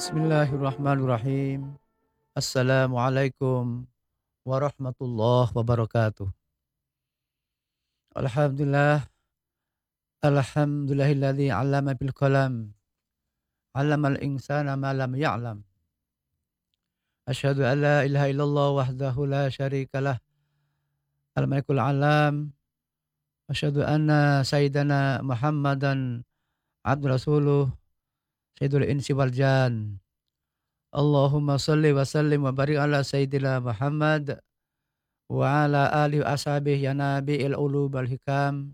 Bismillahirrahmanirrahim. Assalamualaikum warahmatullahi wabarakatuh. Alhamdulillah, alhamdulillahilladzi 'allama bil qalam, 'allamal insana ma lam ya'lam. Asyhadu an la ilaha illallah wahdahu la syarikalah, al malikul alam. Asyhadu anna sayyidana Muhammadan abdu rasuluh, sayyidul insi wal jan. Allahumma shalli wa sallim wa barik ala sayyidina Muhammad wa ala alihi wa ashabihi ya nabi'il ulum wal hikam.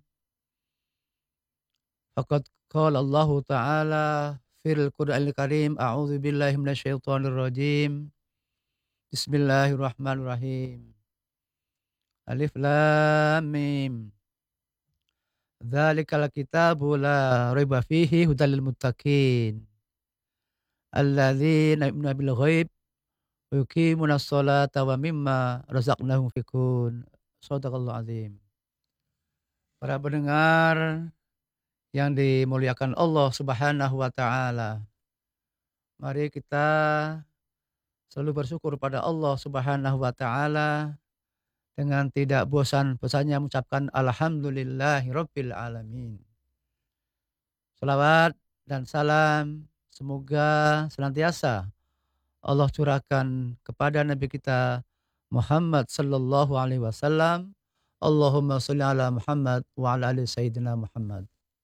Faqad qala Allah Ta'ala fil Qur'anil Karim, a'udzu billahi minasyaitonir rajim. Bismillahirrahmanirrahim. Alif lam mim. Dzalikal kitabu la raiba fihi hudal lil muttaqin. Alladzina yu'minuna bil ghaib wa yuqimunas sholata wa mimma razaqnahum yunfiqun. Shadaqallahu azim. Para pendengar yang dimuliakan Allah Subhanahu wa taala. Mari kita selalu bersyukur pada Allah Subhanahu wa taala dengan tidak bosan-bosannya mengucapkan alhamdulillahirabbil alamin. Selawat dan salam semoga senantiasa Allah curahkan kepada nabi kita Muhammad sallallahu alaihi wasallam. Allahumma shalli ala Muhammad wa ala ali sayyidina Muhammad.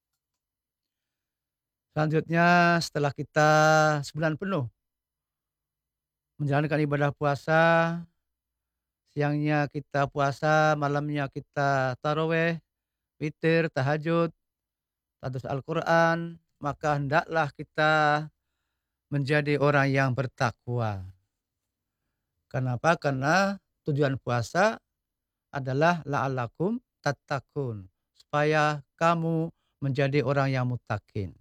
Selanjutnya setelah kita sebulan penuh menjalankan ibadah puasa, siangnya kita puasa, malamnya kita taraweh, witir, tahajud, tadabbur Al-Quran, maka hendaklah kita menjadi orang yang bertakwa. Kenapa? Karena tujuan puasa adalah la'allakum tattaqun, supaya kamu menjadi orang yang muttaqin.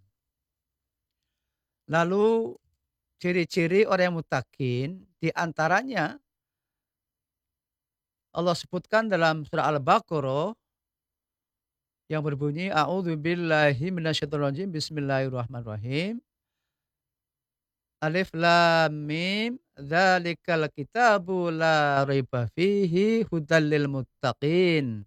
Lalu ciri-ciri orang yang muttaqin di antaranya Allah sebutkan dalam surah Al-Baqarah yang berbunyi a'udzubillahi minasyaitonirrajim bismillahirrahmanirrahim. Alif lam mim dzalikal kitabu la raiba fihi hudal lil muttaqin.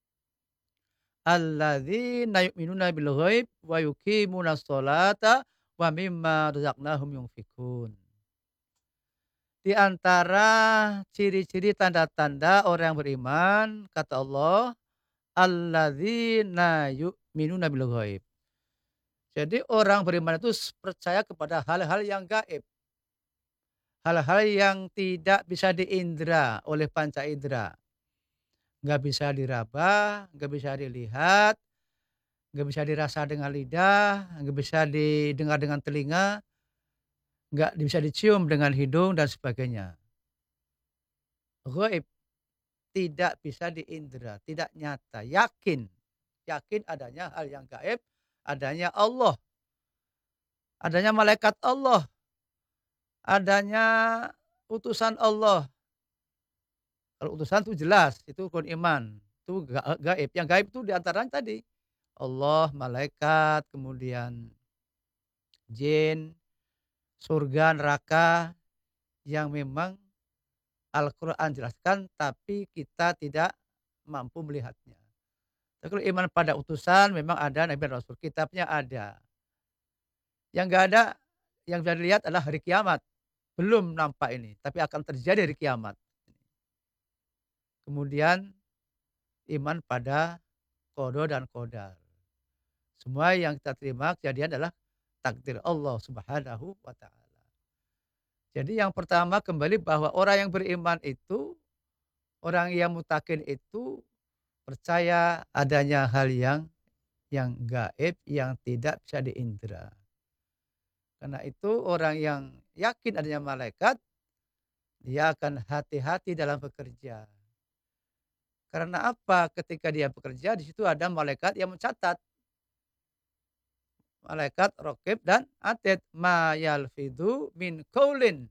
Alladzina yu'minuna bil ghaib wa yuqimunas sholata wa mimma razaqnahum yunfiqun. Di antara ciri-ciri tanda-tanda orang yang beriman, kata Allah, alladzina yu'minuna bil ghaib. Jadi orang beriman itu percaya kepada hal-hal yang gaib. Hal-hal yang tidak bisa diindra oleh panca indera. Nggak bisa diraba, nggak bisa dilihat, nggak bisa dirasa dengan lidah, nggak bisa didengar dengan telinga, nggak bisa dicium dengan hidung dan sebagainya. Ghaib, tidak bisa diindra, tidak nyata, yakin. Yakin adanya hal yang gaib, adanya Allah, adanya malaikat Allah, adanya utusan Allah. Kalau utusan itu jelas, itu rukun iman, itu gaib. Yang gaib itu diantaranya tadi, Allah, malaikat, kemudian jin, surga, neraka, yang memang Al-Quran jelaskan, tapi kita tidak mampu melihatnya. Tapi kalau iman pada utusan memang ada Nabi dan Rasul, kitabnya ada. Yang enggak ada, yang bisa dilihat adalah hari kiamat. Belum nampak ini, tapi akan terjadi hari kiamat. Kemudian iman pada qada dan qadar. Semua yang kita terima kejadian adalah takdir Allah Subhanahu wa taala. Jadi yang pertama kembali bahwa orang yang beriman itu, orang yang muttaqin itu percaya adanya hal yang gaib yang tidak bisa diindra. Karena itu orang yang yakin adanya malaikat, dia akan hati-hati dalam bekerja. Karena apa? Ketika dia bekerja, di situ ada malaikat yang mencatat. Malaikat raqib dan atid. Ma yalfidhu min qaulin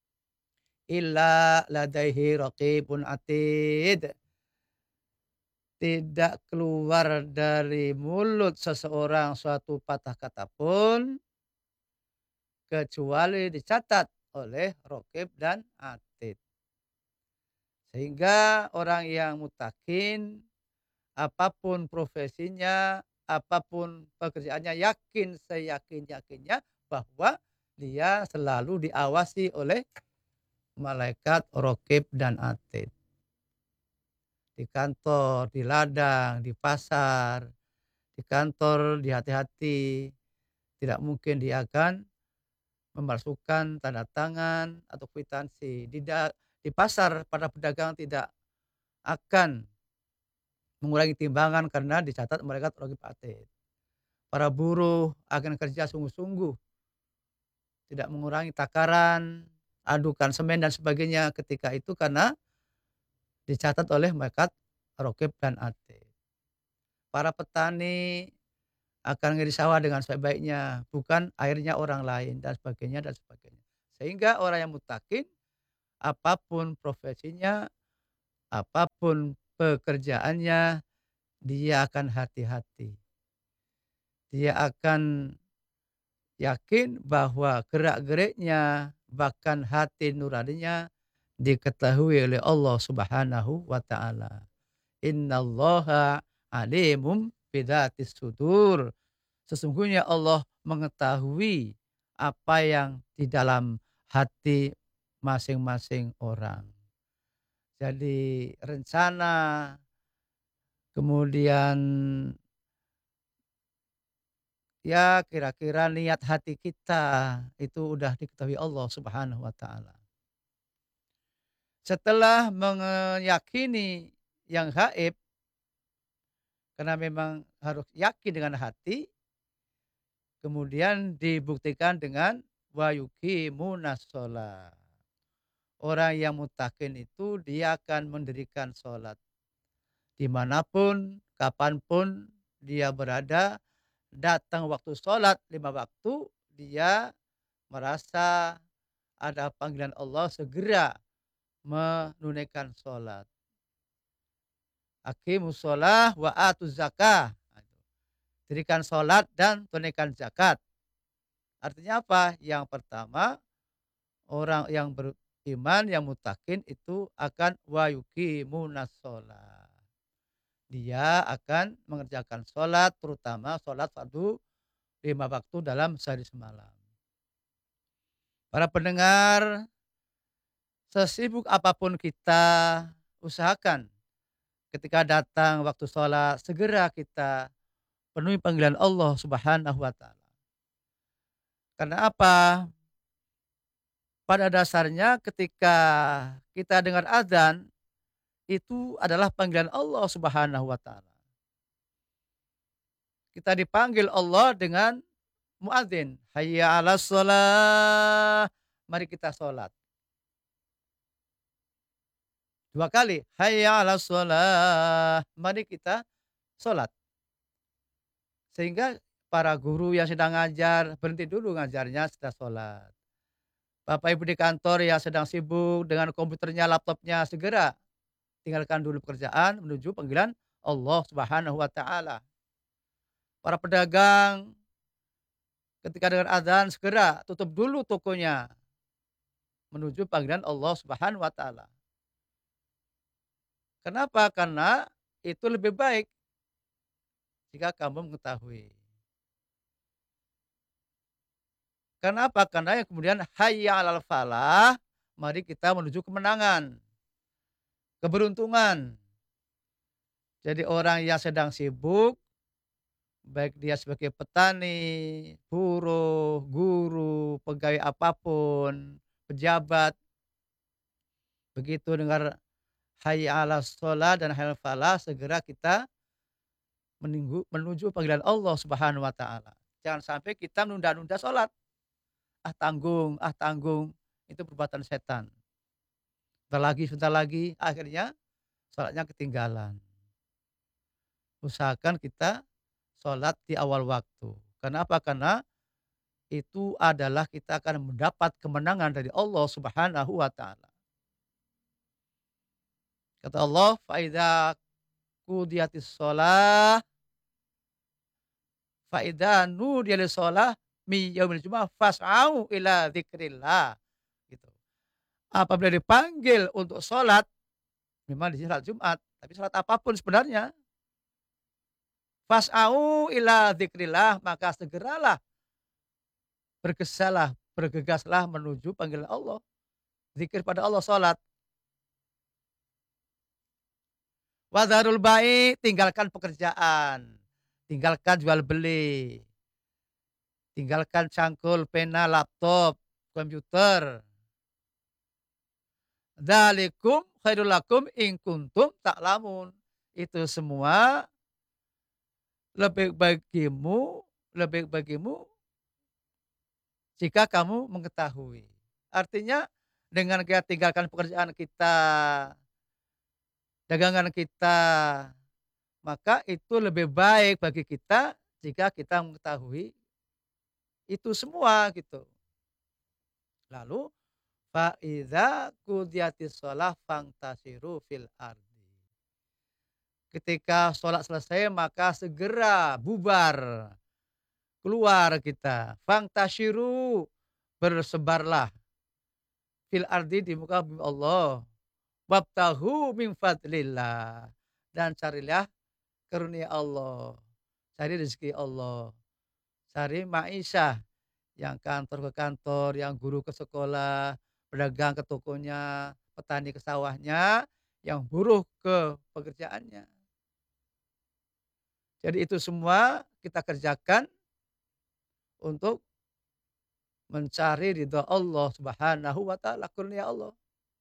illa ladaihi raqibun atid. Tidak keluar dari mulut seseorang suatu patah kata pun kecuali dicatat oleh raqib dan atid. Sehingga orang yang mutakin, apapun profesinya, apapun pekerjaannya, yakin seyakin-yakinnya bahwa dia selalu diawasi oleh malaikat raqib dan atid. Di kantor, di ladang, di pasar, di kantor, di hati-hati, tidak mungkin dia akan memalsukan tanda tangan atau kwitansi. Di pasar para pedagang tidak akan mengurangi timbangan karena dicatat malaikat raqib atid. Para buruh akan kerja sungguh-sungguh, tidak mengurangi takaran, adukan semen dan sebagainya ketika itu karena dicatat oleh malaikat raqib dan atid. Para petani akan ngiri sawah dengan sebaik-baiknya, bukan airnya orang lain dan sebagainya dan sebagainya. Sehingga orang yang mutakin, apapun profesinya, apapun pekerjaannya, dia akan hati-hati. Dia akan yakin bahwa gerak-geriknya, bahkan hati nuraninya diketahui oleh Allah Subhanahu wa taala. Innallaha alimum bidatis sudur. Sesungguhnya Allah mengetahui apa yang di dalam hati masing-masing orang. Jadi rencana, kemudian ya kira-kira niat hati kita itu udah diketahui Allah Subhanahu wa taala. Setelah meyakini yang gaib, karena memang harus yakin dengan hati, kemudian dibuktikan dengan wa yuqimunas shalah. Orang yang mutakin itu dia akan mendirikan sholat. Dimanapun, kapanpun dia berada, datang waktu sholat 5 waktu, dia merasa ada panggilan Allah segera menunaikan sholat. Aqimus sholah wa atuz zakah. Dirikan sholat dan tunaikan zakat. Artinya apa? Yang pertama, orang yang beriman, yang mutakin itu akan wa yuqimunas sholat. Dia akan mengerjakan sholat, terutama sholat fardu 5 waktu dalam sehari semalam. Para pendengar, sesibuk apapun kita, usahakan ketika datang waktu sholat, segera kita penuhi panggilan Allah Subhanahu wa taala. Karena apa? Pada dasarnya ketika kita dengar azan, itu adalah panggilan Allah Subhanahu wa taala. Kita dipanggil Allah dengan muadzin, hayya 'alas shalah, mari kita sholat. 2 kali, hayya 'alas shalah, mari kita sholat. Sehingga para guru yang sedang ngajar, berhenti dulu ngajarnya setelah sholat. Bapak Ibu di kantor yang sedang sibuk dengan komputernya, laptopnya, segera tinggalkan dulu pekerjaan menuju panggilan Allah Subhanahu wa taala. Para pedagang ketika dengar azan segera tutup dulu tokonya menuju panggilan Allah Subhanahu wa taala. Kenapa? Karena itu lebih baik jika kamu mengetahui. Kenapa? Karena yang kemudian hayya 'alal falah, mari kita menuju kemenangan, keberuntungan. Jadi orang yang sedang sibuk, baik dia sebagai petani, buruh, guru, pegawai apapun, pejabat, begitu dengar hayya 'alas shalah dan hayya 'alal falah, segera kita menuju panggilan Allah Subhanahu wa taala. Jangan sampai kita menunda-nunda sholat. Ah tanggung, itu perbuatan setan. Sebentar lagi, akhirnya sholatnya ketinggalan. Usahakan kita sholat di awal waktu. Kenapa? Karena itu adalah kita akan mendapat kemenangan dari Allah Subhanahu wa taala. Kata Allah, "Fa idza qudiyatis shalah, fa idza nudiya lis shalah mi yaumil jummah fas'au ila dzikrillah, gitu. Apabila dipanggil untuk sholat, memang di sini sholat Jumat, tapi sholat apapun sebenarnya, fas'au ila dzikrillah, maka segeralah, bergesalah, bergegaslah menuju panggilan Allah, zikir pada Allah, sholat. Wadharul bai', tinggalkan pekerjaan, tinggalkan jual beli, tinggalkan cangkul, pena, laptop, komputer. Dzalikum khairul lakum in kuntum ta'lamun. Itu semua lebih bagimu, lebih bagimu jika kamu mengetahui. Artinya dengan kita tinggalkan pekerjaan kita, dagangan kita, maka itu lebih baik bagi kita jika kita mengetahui itu semua gitu. Lalu fa idza qudiyatis shalah fantasiru fil ardi. Ketika sholat selesai maka segera bubar, keluar kita. Fantasiru, bersebarlah fil ardi, di muka bumi Allah. Wabtahu min fadlillah, dan carilah karunia Allah. Cari rezeki Allah. Cari ma'isyah, yang kantor ke kantor, yang guru ke sekolah, pedagang ke tokonya, petani ke sawahnya, yang buruh ke pekerjaannya. Jadi itu semua kita kerjakan untuk mencari ridha Allah Subhanahu wa taala, karunia Allah.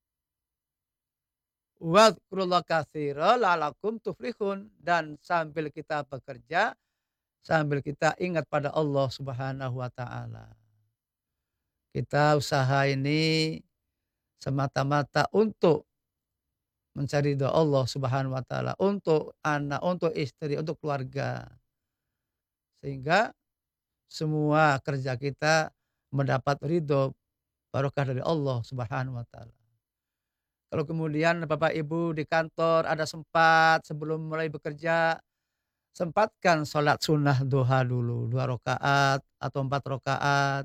Wadhkurullaha katsiran la'allakum tuflihun, dan sambil kita bekerja, sambil kita ingat pada Allah Subhanahu wa taala. Kita usaha ini semata-mata untuk mencari ridha Allah Subhanahu wa taala, untuk anak, untuk istri, untuk keluarga. Sehingga semua kerja kita mendapat ridho barokah dari Allah Subhanahu wa taala. Kalau kemudian Bapak Ibu di kantor ada sempat sebelum mulai bekerja, sempatkan sholat sunnah duha dulu 2 rakaat atau 4 rakaat.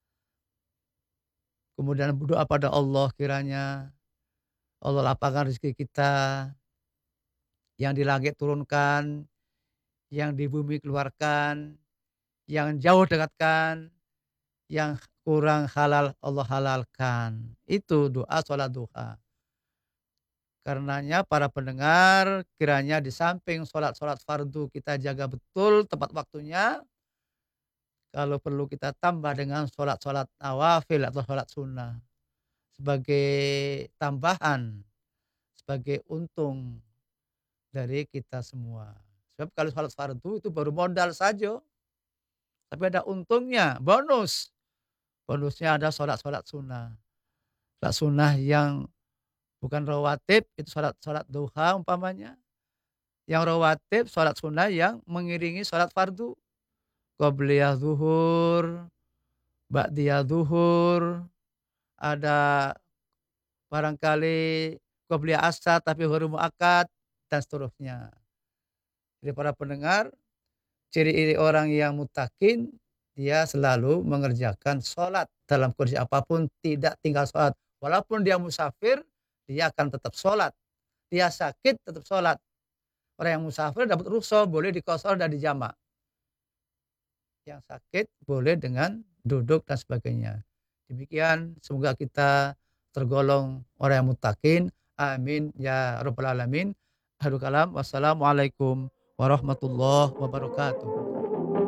Kemudian berdoa pada Allah, kiranya Allah lapangkan rezeki kita, yang di langit turunkan, yang di bumi keluarkan, yang jauh dekatkan, yang kurang halal Allah halalkan. Itu doa sholat duha. Karenanya para pendengar, kiranya di samping sholat-sholat fardu kita jaga betul tepat waktunya. Kalau perlu kita tambah dengan sholat-sholat nawafil atau sholat sunnah, sebagai tambahan, sebagai untung dari kita semua. Sebab kalau sholat fardu itu baru modal saja, tapi ada untungnya, bonus. Bonusnya ada sholat-sholat sunnah. Sholat sunnah yang bukan rawatib, itu sholat duha umpamanya. Yang rawatib, sholat sunnah yang mengiringi sholat fardu. Qobliyah zuhur, ba'diyah zuhur, ada barangkali qobliyah asar tapi huruf muakkad, dan seterusnya. Jadi para pendengar, ciri-ciri orang yang muttaqin, dia selalu mengerjakan sholat dalam kondisi apapun, tidak tinggal sholat. Walaupun dia musafir, dia akan tetap sholat. Dia sakit, tetap sholat. Orang yang musafir dapat rukhsah, boleh dikosor dan dijamak. Yang sakit boleh dengan duduk dan sebagainya. Demikian, semoga kita tergolong orang yang muttaqin. Amin ya rabbal alamin. Akhirul kalam. Wassalamualaikum warahmatullahi wabarakatuh.